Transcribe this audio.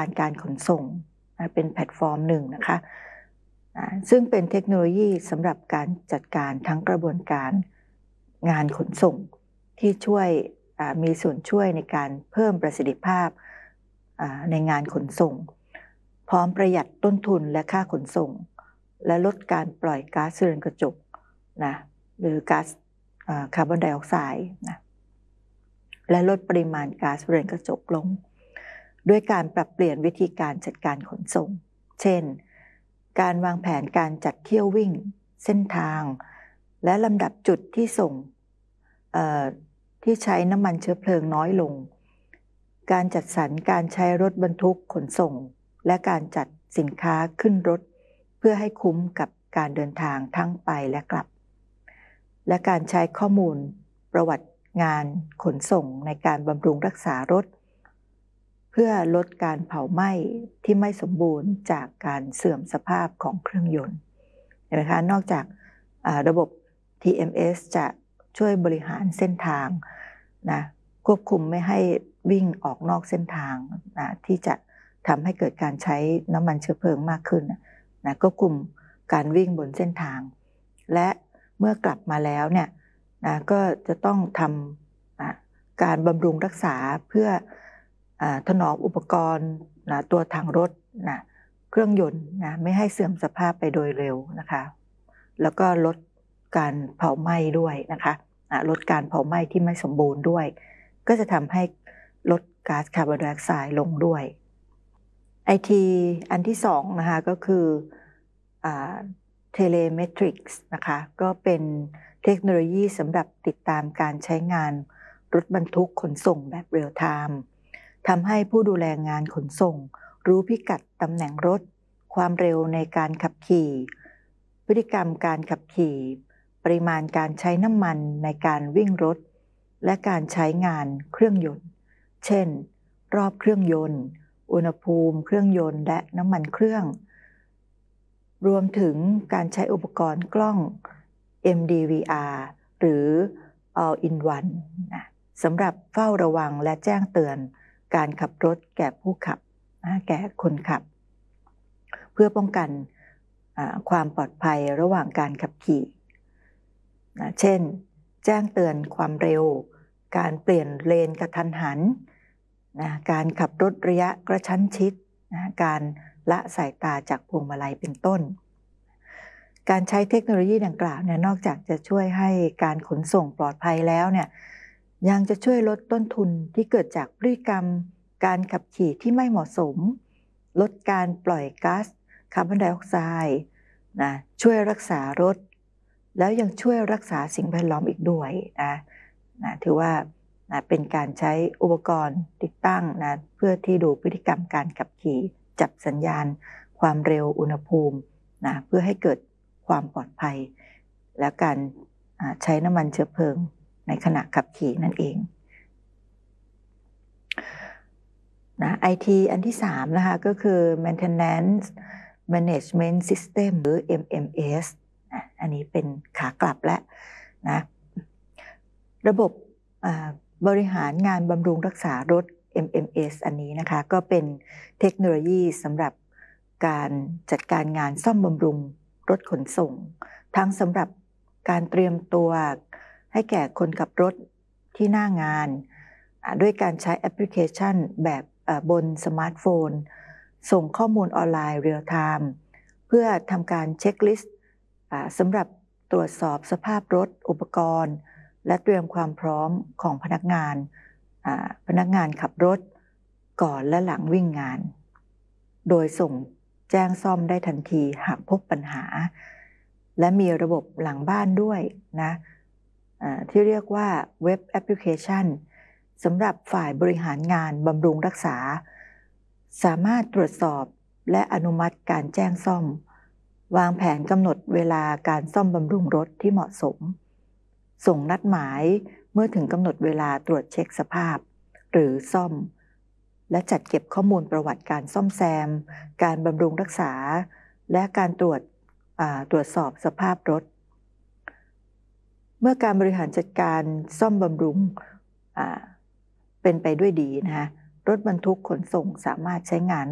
การการขนส่งเป็นแพลตฟอร์มหนึ่งนะคะซึ่งเป็นเทคโนโลยีสำหรับการจัดการทั้งกระบวนการงานขนส่งที่ช่วยมีส่วนช่วยในการเพิ่มประสิทธิภาพในงานขนส่งพร้อมประหยัดต้นทุนและค่าขนส่งและลดการปล่อยก๊าซเรือนกระจกนะหรือก๊าซคาร์บอนไดออกไซด์นะและลดปริมาณก๊าซเรือนกระจกลงด้วยการปรับเปลี่ยนวิธีการจัดการขนส่งเช่นการวางแผนการจัดเที่ยววิ่งเส้นทางและลำดับจุดที่ส่งที่ใช้น้ำมันเชื้อเพลิงน้อยลงการจัดสรรการใช้รถบรรทุกขนส่งและการจัดสินค้าขึ้นรถเพื่อให้คุ้มกับการเดินทางทั้งไปและกลับและการใช้ข้อมูลประวัติงานขนส่งในการบำรุงรักษารถเพื่อลดการเผาไหม้ที่ไม่สมบูรณ์จากการเสื่อมสภาพของเครื่องยนต์เห็นไหมคะนอกจากระบบ TMS จะช่วยบริหารเส้นทางนะควบคุมไม่ให้วิ่งออกนอกเส้นทางนะที่จะทำให้เกิดการใช้น้ำมันเชื้อเพลิงมากขึ้นนะควบคุมการวิ่งบนเส้นทางและเมื่อกลับมาแล้วเนี่ยนะก็จะต้องทำการบำรุงรักษาเพื่อถนอมอุปกรณ์นะตัวถังรถนะเครื่องยนต์นะไม่ให้เสื่อมสภาพไปโดยเร็วนะคะแล้วก็ลดการเผาไหม้ด้วยนะคะลดการเผาไหม้ที่ไม่สมบูรณ์ด้วยก็จะทำให้ลดก๊าซคาร์บอนไดออกไซด์ลงด้วย IT อันที่สองนะคะก็คือTelemetrics นะคะก็เป็นเทคโนโลยีสำหรับติดตามการใช้งานรถบรรทุกขนส่งแบบเรียลไทม์ทำให้ผู้ดูแลงานขนส่งรู้พิกัดตำแหน่งรถความเร็วในการขับขี่พฤติกรรมการขับขี่ปริมาณการใช้น้ำมันในการวิ่งรถและการใช้งานเครื่องยนต์เช่นรอบเครื่องยนต์อุณหภูมิเครื่องยนต์และน้ำมันเครื่องรวมถึงการใช้อุปกรณ์กล้อง MDVR หรือ All-in-One นะสำหรับเฝ้าระวังและแจ้งเตือนการขับรถแก่ผู้ขับแก่คนขับเพื่อป้องกันความปลอดภัยระหว่างการขับขี่นะเช่นแจ้งเตือนความเร็วการเปลี่ยนเลนกระทันหันนะการขับรถระยะกระชั้นชิดนะการละสายตาจากพวงมาลัยเป็นต้นการใช้เทคโนโลยีดังกล่าวเนี่ยนอกจากจะช่วยให้การขนส่งปลอดภัยแล้วเนี่ยยังจะช่วยลดต้นทุนที่เกิดจากพฤติกรรมการขับขี่ที่ไม่เหมาะสมลดการปล่อยก๊าซคาร์บอนไดออกไซด์นะช่วยรักษารถแล้วยังช่วยรักษาสิ่งแวดล้อมอีกด้วยนะถือว่าเป็นการใช้อุปกรณ์ติดตั้งนะเพื่อที่ดูพฤติกรรมการขับขี่จับสัญญาณความเร็วอุณหภูมินะเพื่อให้เกิดความปลอดภัยและการใช้น้ำมันเชื้อเพลิงในขณะขับขี่นั่นเองนะ IT อันที่3นะคะก็คือ Maintenance Management System หรือ MMS อันนี้เป็นขากลับแล้วนะระบบบริหารงานบำรุงรักษารถ MMS อันนี้นะคะก็เป็นเทคโนโลยีสำหรับการจัดการงานซ่อมบำรุงรถขนส่งทั้งสำหรับการเตรียมตัวให้แก่คนขับรถที่หน้างานด้วยการใช้แอปพลิเคชันแบบบนสมาร์ทโฟนส่งข้อมูลออนไลน์เรียลไทม์เพื่อทำการเช็คลิสต์สำหรับตรวจสอบสภาพรถอุปกรณ์และเตรียมความพร้อมของพนักงานขับรถก่อนและหลังวิ่งงานโดยส่งแจ้งซ่อมได้ทันทีหากพบปัญหาและมีระบบหลังบ้านด้วยนะที่เรียกว่าเว็บแอปพลิเคชันสำหรับฝ่ายบริหารงานบำรุงรักษาสามารถตรวจสอบและอนุมัติการแจ้งซ่อมวางแผนกำหนดเวลาการซ่อมบำรุงรถที่เหมาะสมส่งนัดหมายเมื่อถึงกำหนดเวลาตรวจเช็คสภาพหรือซ่อมและจัดเก็บข้อมูลประวัติการซ่อมแซมการบำรุงรักษาและการตรวจสอบสภาพรถเมื่อการบริหารจัดการซ่อมบำรุงเป็นไปด้วยดีนะคะรถบรรทุกขนส่งสามารถใช้งาน